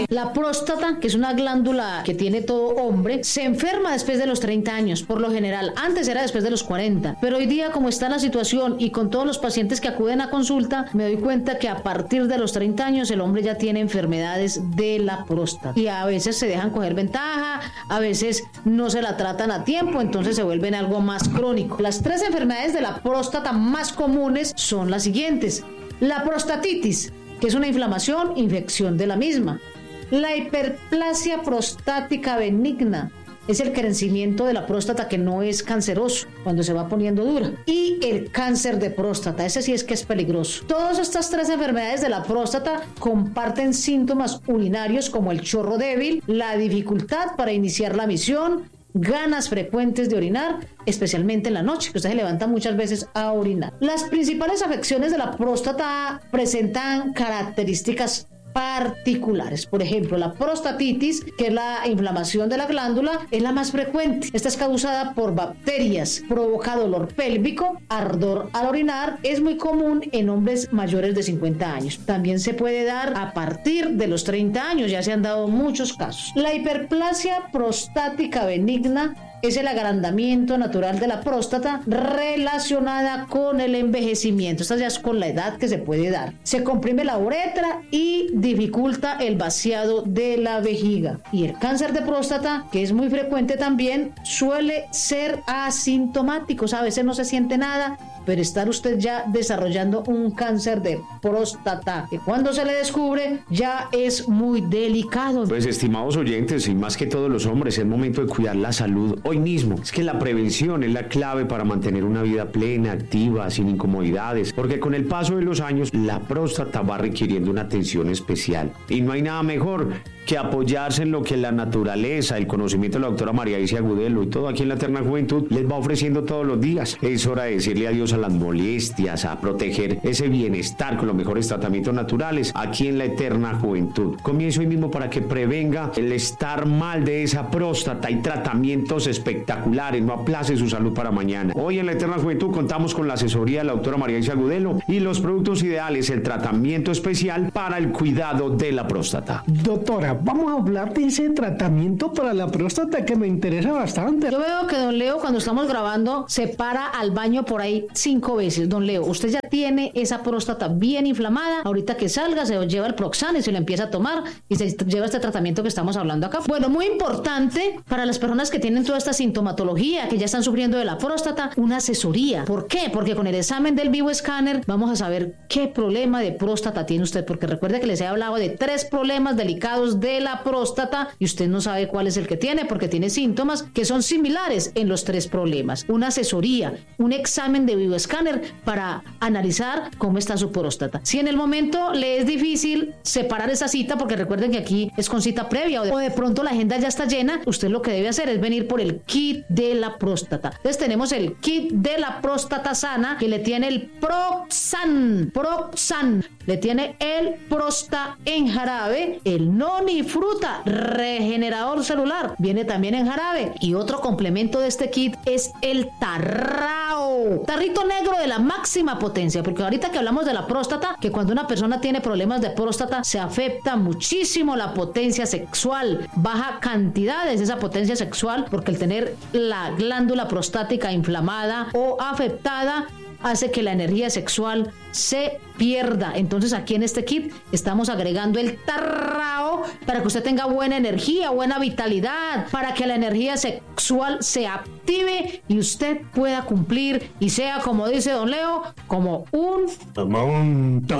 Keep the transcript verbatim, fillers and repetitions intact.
La próstata, que es una glándula que tiene todo hombre, se enferma después de los treinta años, por lo general. Antes era después de los cuarenta, pero hoy día, como está la situación y con todos los pacientes que acuden a consulta, me doy cuenta que a partir de los treinta años el hombre ya tiene enfermedades de la próstata y a veces se dejan coger ventaja, a veces no se la tratan a tiempo, entonces se vuelven algo más crónico. Las tres enfermedades de la próstata más comunes son las siguientes: la prostatitis, que es una inflamación, infección de la misma; la hiperplasia prostática benigna, es el crecimiento de la próstata que no es canceroso cuando se va poniendo dura; y el cáncer de próstata, ese sí es que es peligroso. Todas estas tres enfermedades de la próstata comparten síntomas urinarios como el chorro débil, la dificultad para iniciar la misión, ganas frecuentes de orinar, especialmente en la noche, que usted se levanta muchas veces a orinar. Las principales afecciones de la próstata presentan características particulares. Por ejemplo, la prostatitis, que es la inflamación de la glándula, es la más frecuente. Esta es causada por bacterias, provoca dolor pélvico, ardor al orinar, es muy común en hombres mayores de cincuenta años. También se puede dar a partir de los treinta años, ya se han dado muchos casos. La hiperplasia prostática benigna es el agrandamiento natural de la próstata relacionada con el envejecimiento. Esta ya es con la edad que se puede dar. Se comprime la uretra y dificulta el vaciado de la vejiga. Y el cáncer de próstata, que es muy frecuente también, suele ser asintomático. A veces no se siente nada, pero estar usted ya desarrollando un cáncer de próstata, que cuando se le descubre ya es muy delicado. Pues, estimados oyentes, y más que todos los hombres, es momento de cuidar la salud hoy mismo. Es que la prevención es la clave para mantener una vida plena, activa, sin incomodidades, porque con el paso de los años la próstata va requiriendo una atención especial. Y no hay nada mejor que apoyarse en lo que la naturaleza, el conocimiento de la doctora María Isis Agudelo y todo aquí en la Eterna Juventud les va ofreciendo todos los días. Es hora de decirle adiós a las molestias, a proteger ese bienestar con los mejores tratamientos naturales aquí en la Eterna Juventud. Comienzo hoy mismo para que prevenga el estar mal de esa próstata. Hay tratamientos espectaculares, no aplace su salud para mañana. Hoy en la Eterna Juventud contamos con la asesoría de la doctora María Isis Agudelo y los productos ideales, el tratamiento especial para el cuidado de la próstata. Doctora, vamos a hablar de ese tratamiento para la próstata que me interesa bastante. Yo veo que don Leo, cuando estamos grabando, se para al baño por ahí cinco veces. Don Leo, usted ya tiene esa próstata bien inflamada. Ahorita que salga, se lleva el Proxan y se lo empieza a tomar y se lleva este tratamiento que estamos hablando acá. Bueno, muy importante para las personas que tienen toda esta sintomatología, que ya están sufriendo de la próstata, una asesoría. ¿Por qué? Porque con el examen del Bioescáner vamos a saber qué problema de próstata tiene usted, porque recuerde que les he hablado de tres problemas delicados de la próstata y usted no sabe cuál es el que tiene, porque tiene síntomas que son similares en los tres problemas. Una asesoría, un examen de bioescáner para analizar cómo está su próstata. Si en el momento le es difícil separar esa cita, porque recuerden que aquí es con cita previa, o de, o de pronto la agenda ya está llena, usted lo que debe hacer es venir por el kit de la próstata. Entonces tenemos el kit de la próstata sana, que le tiene el Proxan, Proxan, le tiene el Prosta en jarabe, el Noni Fruta, regenerador celular, viene también en jarabe, y otro complemento de este kit es el Tarrao, tarrito negro de la máxima potencia, porque ahorita que hablamos de la próstata, que cuando una persona tiene problemas de próstata se afecta muchísimo la potencia sexual, baja cantidades de esa potencia sexual, porque el tener la glándula prostática inflamada o afectada hace que la energía sexual se pierda. Entonces aquí en este kit estamos agregando el Tarrao para que usted tenga buena energía, buena vitalidad, para que la energía sexual se active y usted pueda cumplir y sea, como dice don Leo, como un... Como un